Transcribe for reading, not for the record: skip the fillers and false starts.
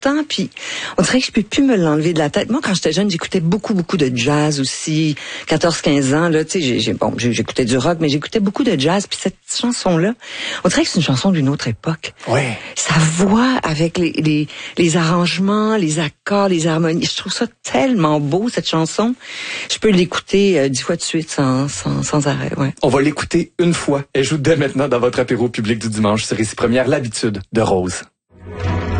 temps, puis on dirait que je peux plus me l'enlever de la tête. Moi, quand j'étais jeune, j'écoutais beaucoup de jazz aussi. 14-15 ans, là, tu sais, j'écoutais du rock, mais j'écoutais beaucoup de jazz. Puis cette chanson-là, on dirait que c'est une chanson d'une autre époque. Oui. Sa voix avec les arrangements, les accords, les harmonies. Je trouve ça tellement beau, cette chanson. Je peux l'écouter 10 fois de suite sans arrêt, ouais. On va l'écouter une fois. Elle joue dès maintenant dans votre apéro public du dimanche sur Ici Première, l'habitude de Rose.